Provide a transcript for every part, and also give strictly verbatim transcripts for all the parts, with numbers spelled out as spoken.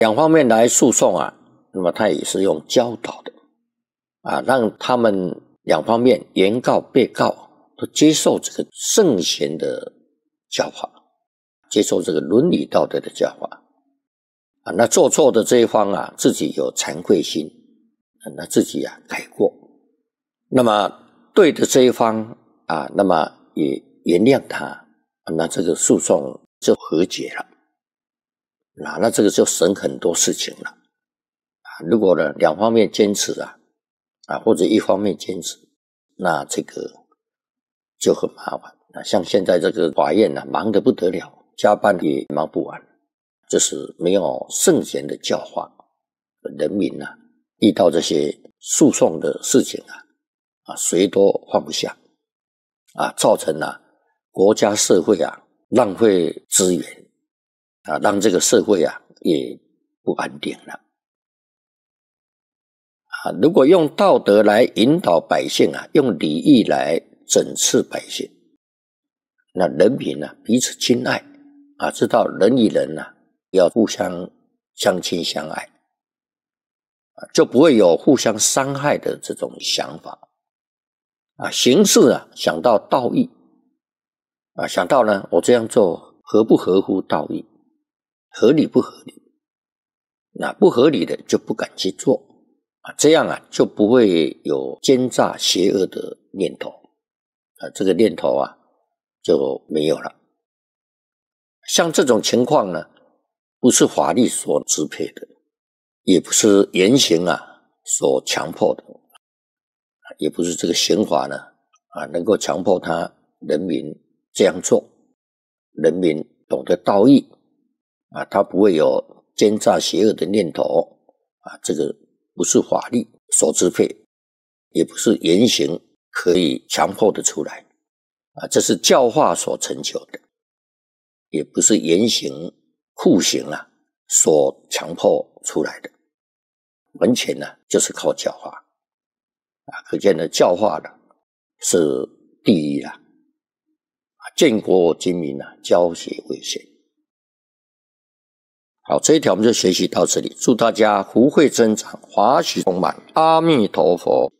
两方面来诉讼啊，那么他也是用教导的啊，让他们两方面原告被告都接受这个圣贤的教法，接受这个伦理道德的教法啊。那做错的这一方啊，自己有惭愧心，那自己啊改过，那么对的这一方啊，那么也原谅他，那这个诉讼就和解了。那那这个就省很多事情了啊。如果呢两方面坚持啊啊或者一方面坚持，那这个就很麻烦。那像现在这个法院啊，忙得不得了，加班也忙不完，就是没有圣贤的教化，人民啊遇到这些诉讼的事情啊啊谁都放不下啊，造成啊国家社会啊浪费资源啊，让这个社会啊也不安定了啊。如果用道德来引导百姓啊，用礼义来整治百姓，那人民啊彼此亲爱啊，知道人与人啊要互相相亲相爱啊，就不会有互相伤害的这种想法啊。行事啊想到道义啊，想到呢我这样做合不合乎道义，合理不合理，那不合理的就不敢去做啊，这样啊就不会有奸诈邪恶的念头啊，这个念头啊就没有了。像这种情况呢，不是法律所支配的，也不是严刑啊所强迫的，也不是这个刑法呢啊能够强迫他人民这样做，人民懂得道义啊，他不会有奸诈邪恶的念头啊，这个不是法律所支配，也不是严刑可以强迫的出来啊，这是教化所成就的，也不是严刑酷刑啊所强迫出来的，完全呢就是靠教化啊，可见呢教化呢是第一啦，建国精民啊，教学为先。好，这一条我们就学习到这里，祝大家福慧增长，华喜充满，阿弥陀佛。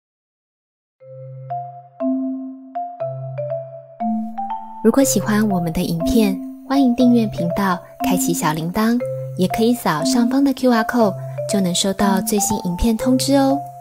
如果喜欢我们的影片，欢迎订阅频道，开启小铃铛，也可以扫上方的 Q R code， 就能收到最新影片通知哦。